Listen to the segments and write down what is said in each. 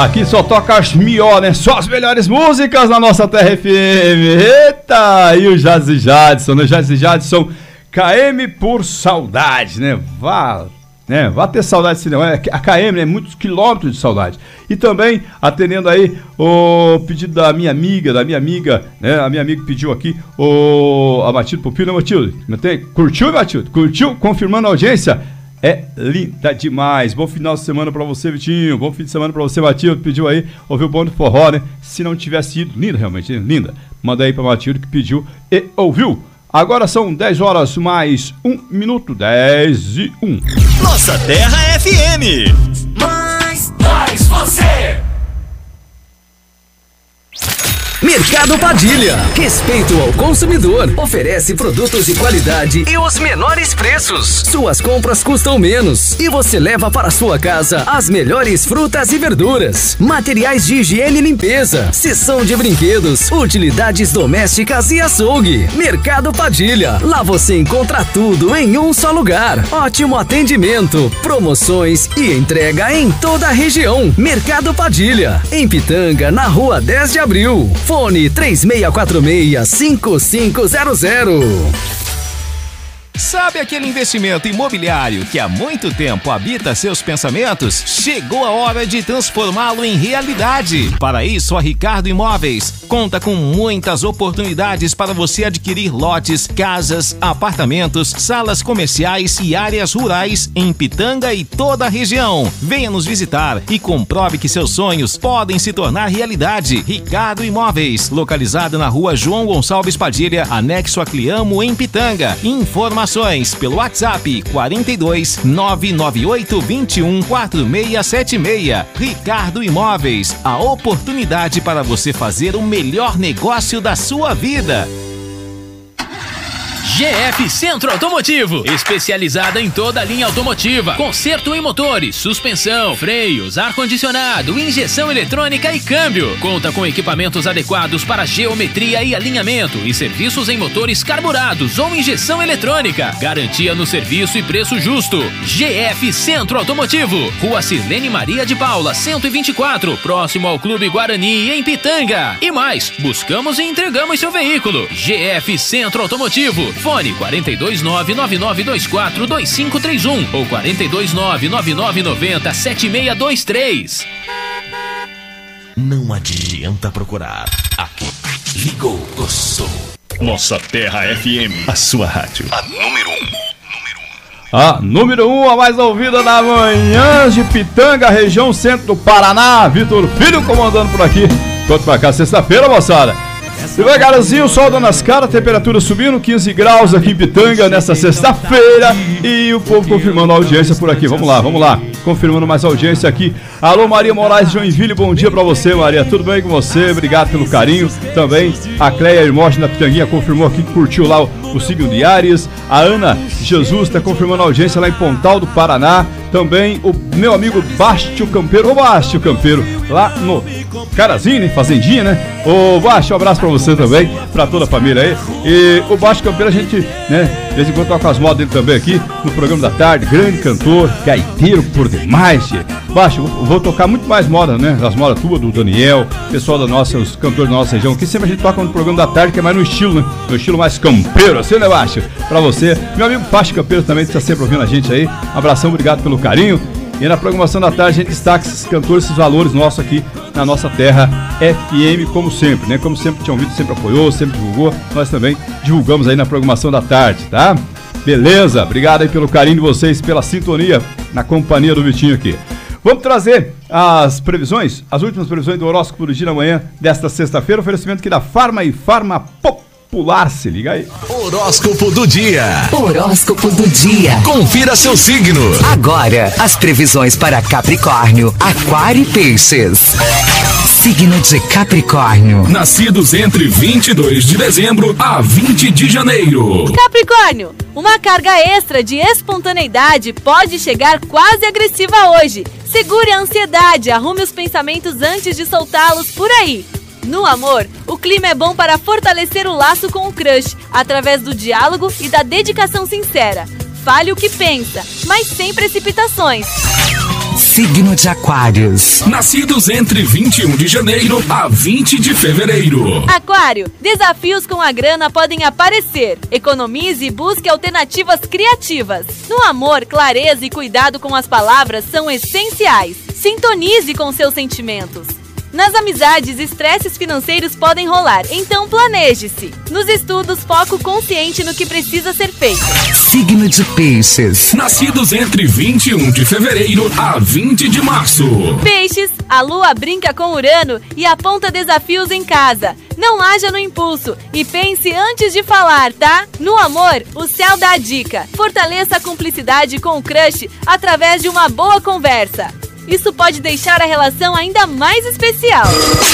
Aqui só toca as melhores, né? Só as melhores músicas na nossa Terra FM. Eita! E o Jazz e Jadson, né? Jazz e Jadson, KM por saudade, né? Vá ter saudade desse cinema. A KM, né? Muitos quilômetros de saudade. E também, atendendo aí o pedido da minha amiga, né? A minha amiga pediu aqui a Matilde Pupil, né, Matilde? Curtiu, Matilde? Curtiu? Confirmando a audiência? É linda demais. Bom final de semana pra você, Vitinho. Bom fim de semana pra você, Matilde. Pediu aí, ouviu o bom do forró, né? Se não tivesse ido, linda realmente, linda. Manda aí pra Matilde que pediu e ouviu. Agora são 10 horas mais 1 minuto, 10 e 1. Nossa Terra FM. Mais você. Mercado Padilha. Respeito ao consumidor. Oferece produtos de qualidade e os menores preços. Suas compras custam menos e você leva para sua casa as melhores frutas e verduras. Materiais de higiene e limpeza. Seção de brinquedos, utilidades domésticas e açougue. Mercado Padilha. Lá você encontra tudo em um só lugar. Ótimo atendimento, promoções e entrega em toda a região. Mercado Padilha. Em Pitanga, na rua 10 de abril. Fone 3646-5500. Sabe aquele investimento imobiliário que há muito tempo habita seus pensamentos? Chegou a hora de transformá-lo em realidade. Para isso, a Ricardo Imóveis conta com muitas oportunidades para você adquirir lotes, casas, apartamentos, salas comerciais e áreas rurais em Pitanga e toda a região. Venha nos visitar e comprove que seus sonhos podem se tornar realidade. Ricardo Imóveis, localizado na rua João Gonçalves Padilha, anexo a Cliamo, em Pitanga. Informações pelo WhatsApp 42 998 21 4676. Ricardo Imóveis, a oportunidade para você fazer o melhor negócio da sua vida. GF Centro Automotivo, especializada em toda a linha automotiva, conserto em motores, suspensão, freios, ar-condicionado, injeção eletrônica e câmbio. Conta com equipamentos adequados para geometria e alinhamento e serviços em motores carburados ou injeção eletrônica. Garantia no serviço e preço justo. GF Centro Automotivo, Rua Sirlene Maria de Paula, 124, próximo ao Clube Guarani, em Pitanga. E mais, buscamos e entregamos seu veículo. GF Centro Automotivo. Fone 429-9924-2531 ou 429-9990-7623. Não adianta procurar. Aqui. Ligou, gostou. Nossa Terra FM. A sua rádio. A número 1. A número 1, a mais ouvida da manhã de Pitanga, região centro do Paraná. Vitor Filho comandando por aqui. Conto pra cá, sexta-feira, moçada. Devagarzinho, o sol dando as caras, temperatura subindo, 15 graus aqui em Pitanga nessa sexta-feira. E o povo confirmando a audiência por aqui. Vamos lá. Confirmando mais audiência aqui. Alô, Maria Moraes de Joinville, bom dia pra você, Maria. Tudo bem com você? Obrigado pelo carinho. Também a Cleia Hermógenes da Pitanguinha confirmou aqui que curtiu lá o signo de Áries. A Ana Jesus está confirmando a audiência lá em Pontal do Paraná. Também o meu amigo Bastio Campeiro. Ô, Bastio Campeiro, lá no Carazinho, né? Fazendinha, né? Ô, Bastio, um abraço pra você também, pra toda a família aí. E o Bastio Campeiro, a gente, né, de vez em quando toca as modas dele também aqui no programa da tarde. Grande cantor, gaiteiro por demais, tchê. Bastio, vou tocar muito mais moda, né? As modas tuas, do Daniel, pessoal da nossa, os cantores da nossa região, que sempre a gente toca no programa da tarde, que é mais no estilo, né? No estilo mais campeiro, assim, né, Bastio? Pra você. Meu amigo Bastio Campeiro também, que tá sempre ouvindo a gente aí. Um abração, obrigado pelo carinho. E na programação da tarde a gente destaca esses cantores, esses valores nossos aqui na nossa Terra FM, como sempre, né? Como sempre tinha ouvido, sempre apoiou, sempre divulgou. Nós também divulgamos aí na programação da tarde, tá? Beleza? Obrigado aí pelo carinho de vocês, pela sintonia na companhia do Vitinho aqui. Vamos trazer as previsões, as últimas previsões do horóscopo do dia da manhã desta sexta-feira. Oferecimento aqui da Farma e Farma Popular, se liga aí. Horóscopo do dia. Horóscopo do dia. Confira seu signo. Agora, as previsões para Capricórnio, Aquário e Peixes. Signo de Capricórnio. Nascidos entre 22 de dezembro a 20 de janeiro. Capricórnio, uma carga extra de espontaneidade pode chegar quase agressiva hoje. Segure a ansiedade, arrume os pensamentos antes de soltá-los por aí. No amor, o clima é bom para fortalecer o laço com o crush, através do diálogo e da dedicação sincera. Fale o que pensa, mas sem precipitações. Signo de Aquários. Nascidos entre 21 de janeiro a 20 de fevereiro. Aquário, desafios com a grana podem aparecer. Economize e busque alternativas criativas. No amor, clareza e cuidado com as palavras são essenciais. Sintonize com seus sentimentos. Nas amizades, estresses financeiros podem rolar, então planeje-se. Nos estudos, foco consciente no que precisa ser feito. Signo de Peixes. Nascidos entre 21 de fevereiro a 20 de março. Peixes, a lua brinca com Urano e aponta desafios em casa. Não haja no impulso e pense antes de falar, tá? No amor, o céu dá a dica. Fortaleça a cumplicidade com o crush através de uma boa conversa. Isso pode deixar a relação ainda mais especial.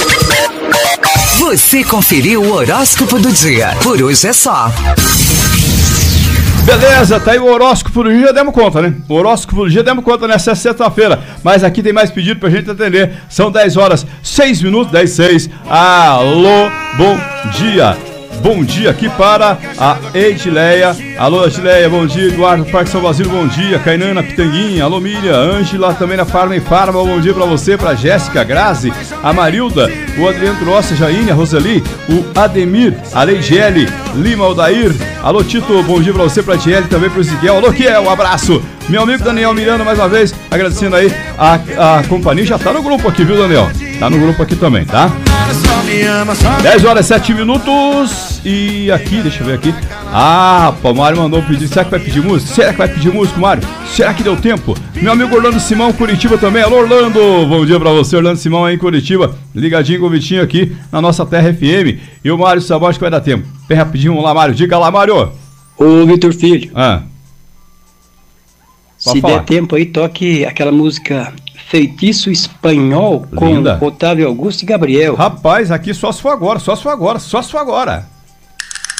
Você conferiu o horóscopo do dia. Por hoje é só. Beleza, tá aí o horóscopo do dia, demos conta, né? O horóscopo do dia demos conta nessa sexta-feira. Mas aqui tem mais pedido pra gente atender. São 10 horas, 6 minutos, 10:06. Alô, bom dia. Bom dia aqui para a Edileia. Alô, Edileia, bom dia. Eduardo Parque São Basílio, bom dia. Cainana, Pitanguinha, alô, Miriam. Ângela, também na Farma e Farma, bom dia para você. Para Jéssica, Grazi, a Marilda, o Adriano Roça, Jaine, a Roseli, o Ademir, a Leigiele, Lima, Aldair. Alô, Tito, bom dia para você. Para Tiele, também para o Ziguel. Alô, Kiel, um abraço. Meu amigo Daniel Miranda, mais uma vez, agradecendo aí a companhia. Já tá no grupo aqui, viu, Daniel? Tá no grupo aqui também, tá? 10 horas, 7 minutos. E aqui, deixa eu ver aqui. Rapaz, o Mário mandou pedir. Será que vai pedir música? Será que vai pedir música, Mário? Será que deu tempo? Meu amigo Orlando Simão, Curitiba também. Alô, Orlando, bom dia pra você, Orlando Simão aí em Curitiba. Ligadinho com o Vitinho aqui na nossa Terra FM. E o Mário Sabão, acho que vai dar tempo. Bem rapidinho, vamos lá, Mário. Diga lá, Mário. Ô, Vitor Filho. Se falar. der tempo aí, toque aquela música Feitiço Espanhol com Linda. Otávio Augusto e Gabriel. Rapaz, aqui só se for agora, só se for agora, só se for agora.